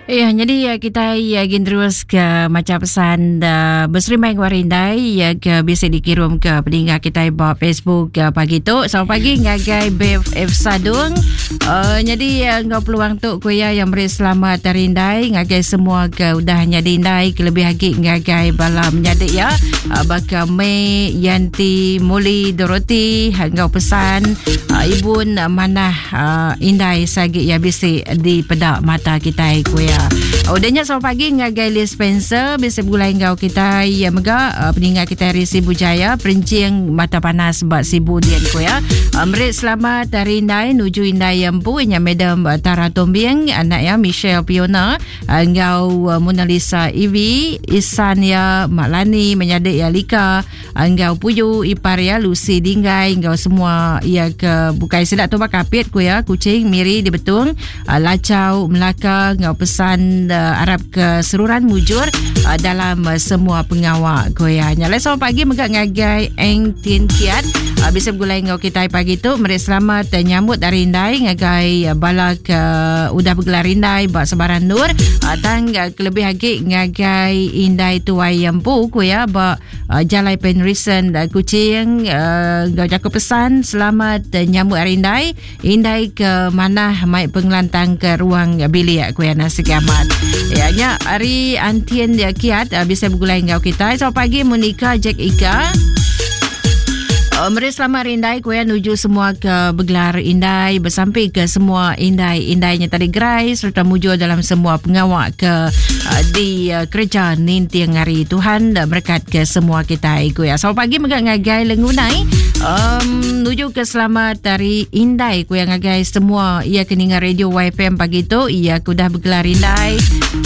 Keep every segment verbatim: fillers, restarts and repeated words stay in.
Ya, jadi ya, kita ya terus ke macam pesan uh, berserimai warindai ya ke bisa dikirim ke peninggal kita buat Facebook ke pagi tu. Selamat pagi ngagai B F Sadung. Uh, jadi ya ngau peluang tu kuya yang beri selamat terindai ngagai semua ke udah nyadindai ke lebih lagi ngagai bala menyadik ya. Uh, baka Mei, Yanti, Muli, Dorothy ngau pesan uh, ibun mana uh, indai sagi ya bisa di pedak mata kita kuya. Udahnya selamat pagi ngagai Liz Spencer bisa gulai ngau kita ya mega uh, peninggal kita Risi Bujaya perincing mata panas bat sibu dian ko ya. Amrit selamat dari indai nuju indai empu nya Madam Tara Tombieng anak ya Michelle Piona uh, ngau uh, Mona Lisa Ivi Isan ya Maklani menyadik ya Lika uh, ngau Puyu ipar ya Lucy Dinggai ngau semua ya ke bukai sedak tu bakapit ko ya kucing Miri di Betung uh, Lacau Melaka ngau pesan uh, Arab keseluruhan mujur uh, dalam uh, semua pengawal goyanya. Lai selamat pagi megak ngagai Eng Tin Kiat uh, bisa gulai ngau kita pagi tu meri selamat uh, nyambut dari indai ngagai uh, balak uh, udah bergelar indai bak sebaran nur uh, tang uh, kelebih lagi ngagai indai tuai yampu ku ya bak uh, jalai penrisen uh, kucing uh, ngau jaku pesan selamat uh, nyambut hari indai indai ke mana mai pengelantang ke ruang uh, bilik ku ya nasi amat. Ya nya hari antien dia kiat uh, bisa bergulai ngau kita. Selamat pagi Monica Jack Ika. Uh, meri selamat indai kuya nuju semua ke bergelar indai bersampai ke semua indai-indainya tadi gerai serta mujur dalam semua pengawak ke uh, di uh, kerja nintiang hari Tuhan uh, berkat ke semua kita kuya. Selamat pagi megak ngagai lengunai um, nuju ke selamat dari indai kuya ngagai semua ia keningat radio Y F M pagi tu ia kudah bergelar indai.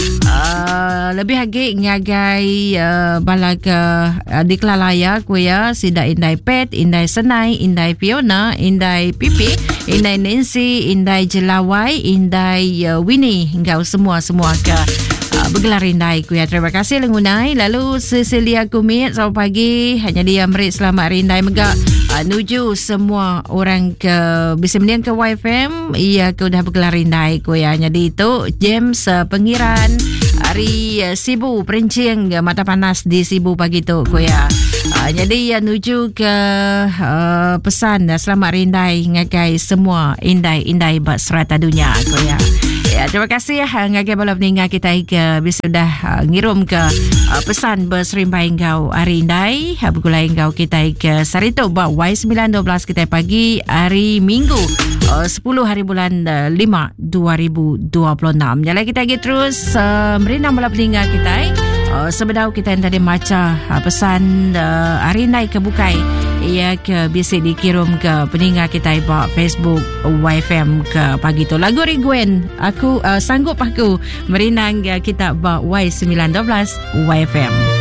Uh, lebih lagi ngagai uh, bala ke uh, di Kelalaya kuya sida indai pet indai senai indai Fiona indai Pipi indai Nancy indai Jelawai indai uh, Winnie hingga semua semua ke uh, bergelar indai kuya. Terima kasih lengunai. Lalu Cecilia Kumit selamat pagi hanya dia merit selamat rindai megak uh, nuju semua orang ke bisa meniang ke Y F M ia ke udah bergelar indai kuya. Jadi itu James uh, pengiran hari uh, Sibu perincing uh, mata panas di Sibu pagi tu kuya. Uh, jadi ya nuju ke uh, pesan uh, selamat rindai ngagai semua indai-indai bat serata dunia kuya. Ya, terima kasih ya ngagai bala peninggal kita ke bisa sudah uh, ngirim ke uh, pesan berserimbai engkau hari indai uh, bergulai engkau kita ke Sarito bak Y sembilan dua belas kita pagi hari Minggu uh, sepuluh hari bulan uh, lima dua ribu dua puluh enam. Jadi kita pergi terus uh, merinam bala peninggal kita uh, sebedau kita yang tadi maca uh, pesan uh, hari indai ke bukai ia ke bisa dikirim ke peninggal kita buat Facebook Y F M ke pagi tu. Lagu Riguen aku uh, sanggup aku merinang uh, kita buat Y sembilan dua belas Y F M.